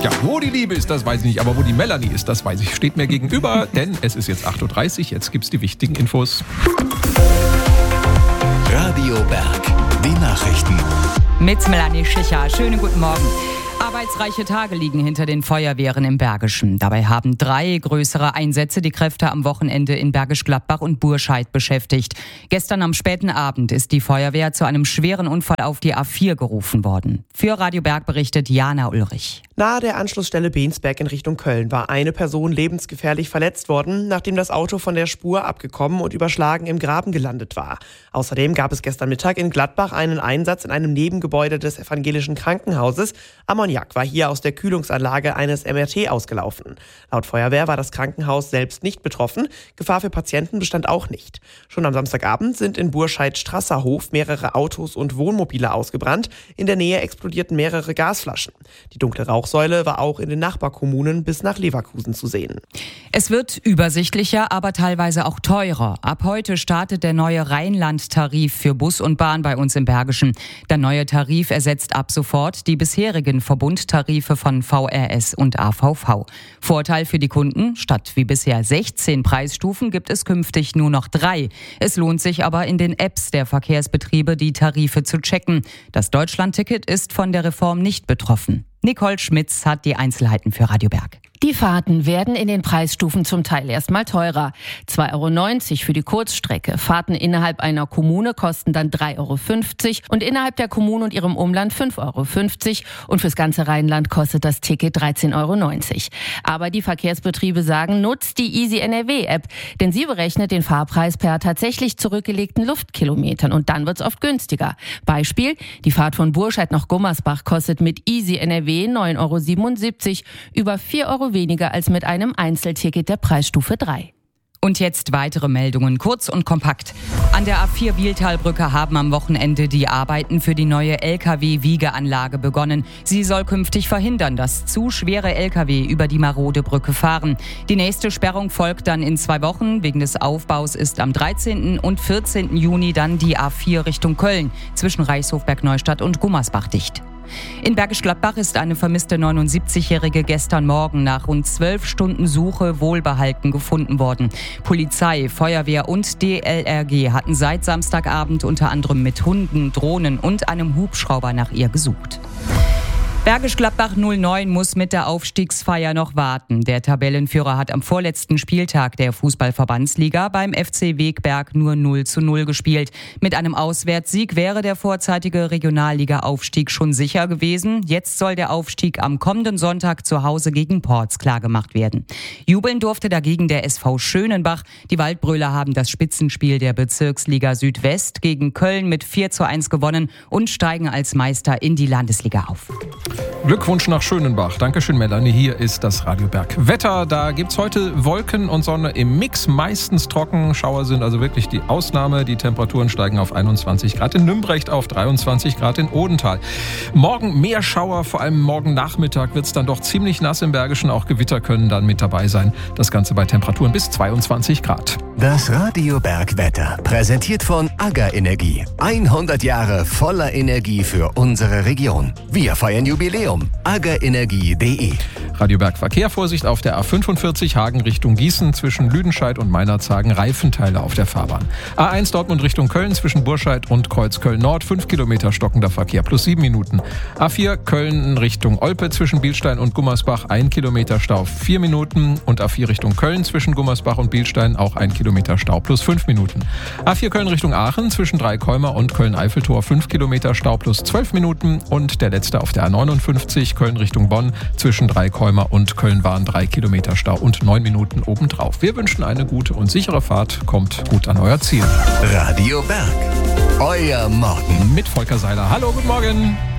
Ja, wo die Liebe ist, das weiß ich nicht, aber wo die Melanie ist, das weiß ich. Steht mir gegenüber, denn es ist jetzt 8.30 Uhr, jetzt gibt's die wichtigen Infos. Radio Berg, die Nachrichten. Mit Melanie Schicher. Schönen guten Morgen. Arbeitsreiche Tage liegen hinter den Feuerwehren im Bergischen. Dabei haben 3 größere Einsätze die Kräfte am Wochenende in Bergisch Gladbach und Burscheid beschäftigt. Gestern am späten Abend ist die Feuerwehr zu einem schweren Unfall auf die A4 gerufen worden. Für Radio Berg berichtet Jana Ulrich. Nahe der Anschlussstelle Bensberg in Richtung Köln war eine Person lebensgefährlich verletzt worden, nachdem das Auto von der Spur abgekommen und überschlagen im Graben gelandet war. Außerdem gab es gestern Mittag in Gladbach einen Einsatz in einem Nebengebäude des evangelischen Krankenhauses. Ammoniak war hier aus der Kühlungsanlage eines MRT ausgelaufen. Laut Feuerwehr war das Krankenhaus selbst nicht betroffen. Gefahr für Patienten bestand auch nicht. Schon am Samstagabend sind in Burscheid-Strasserhof mehrere Autos und Wohnmobile ausgebrannt. In der Nähe explodierten mehrere Gasflaschen. Die dunkle Rauchsäule war auch in den Nachbarkommunen bis nach Leverkusen zu sehen. Es wird übersichtlicher, aber teilweise auch teurer. Ab heute startet der neue Rheinland-Tarif für Bus und Bahn bei uns im Bergischen. Der neue Tarif ersetzt ab sofort die bisherigen Verbundtarife von VRS und AVV. Vorteil für die Kunden: Statt wie bisher 16 Preisstufen gibt es künftig nur noch 3. Es lohnt sich aber in den Apps der Verkehrsbetriebe die Tarife zu checken. Das Deutschlandticket ist von der Reform nicht betroffen. Nicole Schmitz hat die Einzelheiten für Radio Berg. Die Fahrten werden in den Preisstufen zum Teil erstmal teurer. 2,90 € für die Kurzstrecke. Fahrten innerhalb einer Kommune kosten dann 3,50 € und innerhalb der Kommune und ihrem Umland 5,50 € und fürs ganze Rheinland kostet das Ticket 13,90 €. Aber die Verkehrsbetriebe sagen, nutzt die Easy NRW App, denn sie berechnet den Fahrpreis per tatsächlich zurückgelegten Luftkilometern und dann wird's oft günstiger. Beispiel: Die Fahrt von Burscheid nach Gummersbach kostet mit Easy NRW 9,77 €, über 4 € weniger als mit einem Einzelticket der Preisstufe 3. Und jetzt weitere Meldungen, kurz und kompakt. An der A4 Bieltalbrücke haben am Wochenende die Arbeiten für die neue Lkw-Wiegeanlage begonnen. Sie soll künftig verhindern, dass zu schwere Lkw über die marode Brücke fahren. Die nächste Sperrung folgt dann in 2 Wochen. Wegen des Aufbaus ist am 13. und 14. Juni dann die A4 Richtung Köln zwischen Reichshofberg-Neustadt und Gummersbach dicht. In Bergisch Gladbach ist eine vermisste 79-Jährige gestern Morgen nach rund 12 Stunden Suche wohlbehalten gefunden worden. Polizei, Feuerwehr und DLRG hatten seit Samstagabend unter anderem mit Hunden, Drohnen und einem Hubschrauber nach ihr gesucht. Bergisch Gladbach 09 muss mit der Aufstiegsfeier noch warten. Der Tabellenführer hat am vorletzten Spieltag der Fußballverbandsliga beim FC Wegberg nur 0:0 gespielt. Mit einem Auswärtssieg wäre der vorzeitige Regionalliga-Aufstieg schon sicher gewesen. Jetzt soll der Aufstieg am kommenden Sonntag zu Hause gegen Porz klargemacht werden. Jubeln durfte dagegen der SV Schönenbach. Die Waldbröler haben das Spitzenspiel der Bezirksliga Südwest gegen Köln mit 4:1 gewonnen und steigen als Meister in die Landesliga auf. Glückwunsch nach Schönenbach. Dankeschön, Melanie. Hier ist das Radio Berg Wetter. Da gibt's heute Wolken und Sonne im Mix. Meistens trocken. Schauer sind also wirklich die Ausnahme. Die Temperaturen steigen auf 21 Grad in Nümbrecht, auf 23 Grad in Odenthal. Morgen mehr Schauer. Vor allem morgen Nachmittag wird's dann doch ziemlich nass im Bergischen. Auch Gewitter können dann mit dabei sein. Das Ganze bei Temperaturen bis 22 Grad. Das Radio Berg Wetter, präsentiert von AGA Energie. 100 Jahre voller Energie für unsere Region. Wir feiern Jubiläum. agaenergie.de. Radio Berg Verkehr, Vorsicht auf der A45 Hagen Richtung Gießen zwischen Lüdenscheid und Meinerzhagen, Reifenteile auf der Fahrbahn. A1 Dortmund Richtung Köln zwischen Burscheid und Kreuzköln Nord 5 Kilometer stockender Verkehr plus 7 Minuten. A4 Köln Richtung Olpe zwischen Bielstein und Gummersbach 1 Kilometer Stau 4 Minuten und A4 Richtung Köln zwischen Gummersbach und Bielstein auch 1 Kilometer Stau plus 5 Minuten. A4 Köln Richtung Aachen zwischen Dreikäumer und Köln-Eiffeltor 5 Kilometer Stau plus 12 Minuten und der letzte auf der A59 Köln Richtung Bonn zwischen Dreikäumer und Köln-Wahn 3 Kilometer Stau und 9 Minuten obendrauf. Wir wünschen eine gute und sichere Fahrt. Kommt gut an euer Ziel. Radio Berg. Euer Morgen. Mit Volker Seiler. Hallo, guten Morgen.